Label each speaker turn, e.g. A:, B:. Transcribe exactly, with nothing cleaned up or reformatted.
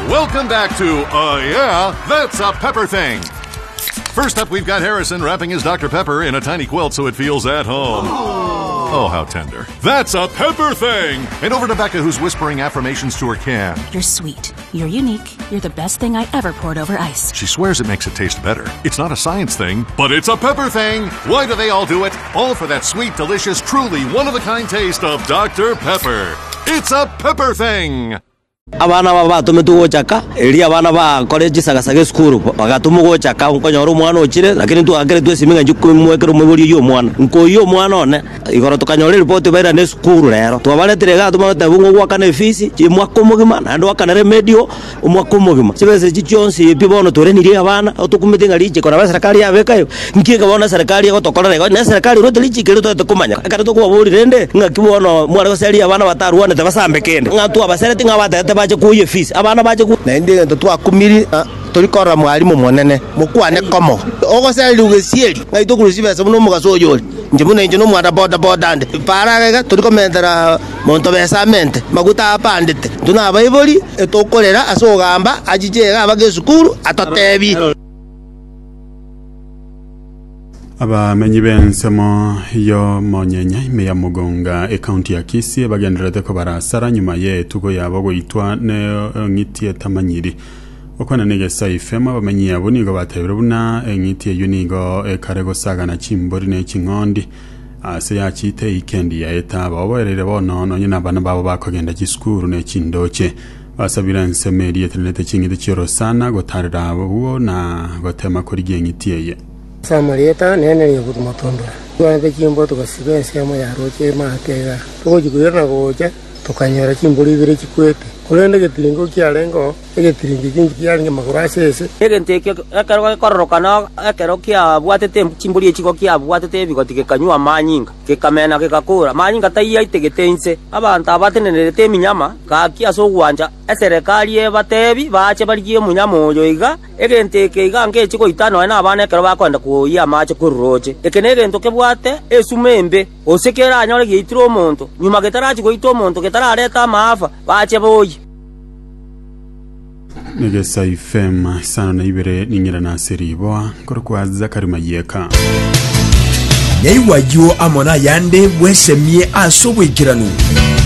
A: Welcome back to, uh, yeah, That's a Pepper Thing. First up, we've got Harrison wrapping his Doctor Pepper in a tiny quilt so it feels at home. Oh, how tender. That's a Pepper Thing! And over to Becca, who's whispering affirmations to her can.
B: You're sweet. You're unique. You're the best thing I ever poured over ice.
A: She swears it makes it taste better. It's not a science thing, but it's a Pepper Thing! Why do they all do it? All for that sweet, delicious, truly one-of-a-kind taste of Doctor Pepper. It's a Pepper Thing!
C: Abana baba tumetugo chaka eri abana ba college sagasage school bagatumugo chaka unkonyoro mwana ochire lakini tu agere tu siminga njukumwekero muburi yo mwana nko yo mwana one igoro tukanyore report baira ne school rero twabaletire ga tumata bungo gwakane fisi chimwakomugima nando wakanare medio umwakomugima sibese chichonsi pibono torenirie abana otukumitinga liche kora serikali yabekayo nkiga bona serikali yagotokorera ne serikali rote liche kero tokumanya akara to kuburi rende ngakibono mwara goseri abana bataruane tabasambe kende ngatu abasere tinga bata baje kuye fees abana baje ku na ndi ndo twakumiri turikora mwalimu monene mukwane komo ogoseli ugesieli ngaito kurusibesa muno mugasoyoli nje muno nje no mwada boda boda ande paraga turikomendera monto besamente maguta apandite tuna abayiboli etokolera asogamba ajijega abage sukuru atotebi
D: abamenyi b'ensemo yo monyenya ime ya mugonga e county ya Kisii bagenderete ko barasara nyuma ye tugo yabo goitwa ne ngiti etamanyiri okwana nege saifema bamenyi yabo nigo batebera buna ngiti yunigo e karego saga na chimbori ne chingondi ase ya chite ikendi ya eta baborere bono no nyina bana babo bakogenda chiskuru ne chindoche basabira nsemeri etnete chingide chiro sana gotarira abo na gotema kuri ngiti ye
E: Samarieta nene yo kutumotondo. Tuanze chimbo tukasibe sema ya roche matega. Tuko jikuira gocha tukanyora chimbo libere chikwete. Kulende getiringo kyalengo egetiringi kingi kyalengo makurasese.
C: Egenteke akaro kororokana akero kya bwatete chimboli echiko kya bwatete bigotike kanywa manyinga. Kekamena kekakura manyinga taiya itegetense. Abantu abatenerete minyama ka kiaso gwanja eserikali ebatebi bache baliye munyama oyo iga egenteke iga nge chiko itano na abana ekero bakwenda kuya mache kuroche. Ekenege ntoke bwate esumembe osekera anyore gitiro omonto. Nyuma getarachi goito omonto getarareta maafa bache boyi.
D: Nege saifema sana na ibere ningira na seriboa korokwa Zakari Mayeka
F: Nyaiwajo amona yande wesemie asobwekiranu